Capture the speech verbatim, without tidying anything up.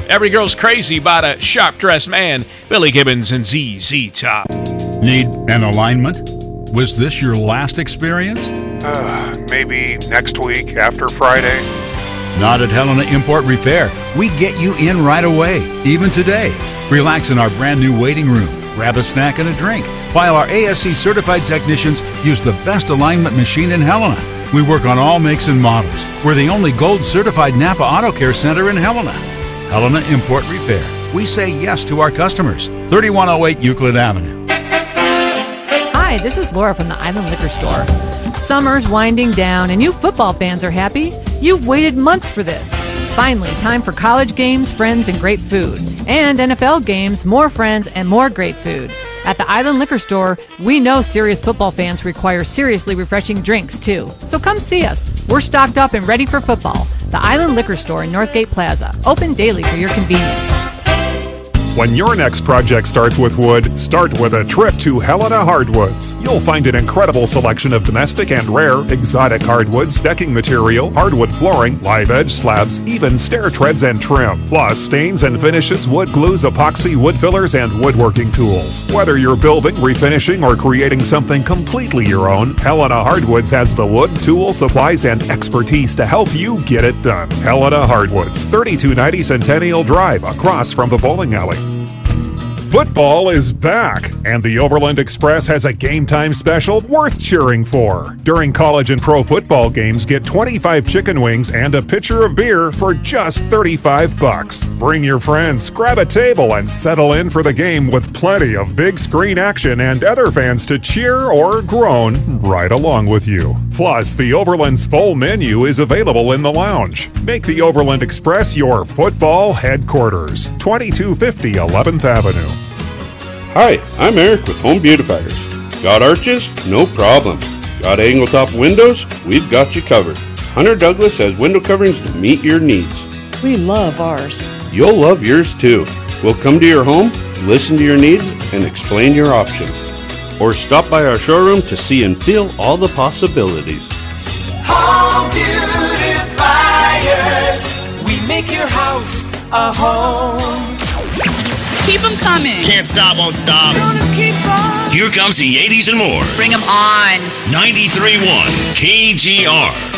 Every girl's crazy about a sharp-dressed man. Billy Gibbons and Z Z Top. Need an alignment? Was this your last experience? Uh, maybe next week after Friday. Not at Helena Import Repair. We get you in right away, even today. Relax in our brand new waiting room. Grab a snack and a drink, while our A S C certified technicians use the best alignment machine in Helena. We work on all makes and models. We're the only gold certified Napa Auto Care Center in Helena. Helena Import Repair. We say yes to our customers. thirty-one oh eight Euclid Avenue. Hi, this is Laura from the Island Liquor Store. Summer's winding down and you football fans are happy. You've waited months for this. Finally, time for college games, friends, and great food. And N F L games, more friends, and more great food. At the Island Liquor Store, we know serious football fans require seriously refreshing drinks, too. So come see us. We're stocked up and ready for football. The Island Liquor Store in Northgate Plaza. Open daily for your convenience. When your next project starts with wood, start with a trip to Helena Hardwoods. You'll find an incredible selection of domestic and rare, exotic hardwoods, decking material, hardwood flooring, live edge slabs, even stair treads and trim. Plus, stains and finishes, wood glues, epoxy, wood fillers, and woodworking tools. Whether you're building, refinishing, or creating something completely your own, Helena Hardwoods has the wood, tools, supplies, and expertise to help you get it done. Helena Hardwoods, thirty-two ninety Centennial Drive, across from the bowling alley. Football is back, and the Overland Express has a game time special worth cheering for. During college and pro football games, get twenty-five chicken wings and a pitcher of beer for just thirty-five bucks. Bring your friends, grab a table, and settle in for the game with plenty of big screen action and other fans to cheer or groan right along with you. Plus, the Overland's full menu is available in the lounge. Make the Overland Express your football headquarters. twenty-two fifty eleventh Avenue. Hi, I'm Eric with Home Beautifiers. Got arches? No problem. Got angle top windows? We've got you covered. Hunter Douglas has window coverings to meet your needs. We love ours. You'll love yours too. We'll come to your home, listen to your needs, and explain your options. Or stop by our showroom to see and feel all the possibilities. Home Beautifiers. We make your house a home. Keep them coming. Can't stop, won't stop. Keep on. Here comes the eighties and more. Bring them on. ninety-three point one K G R.